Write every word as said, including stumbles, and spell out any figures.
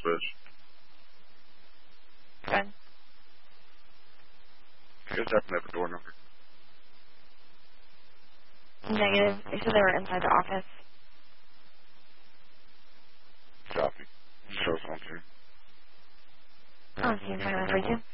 dispatch. Good. You guys happen to have a door number? Negative. They said they were inside the office. Copy. Show us on to. Oh, so you're trying to refer you?